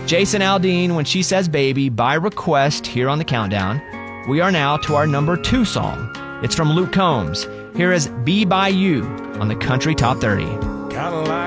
Jason Aldean, When She Says Baby, by request here on the Countdown. We are now to our number 2 song. It's from Luke Combs. Here is Be By You on the Country Top 30. Kinda like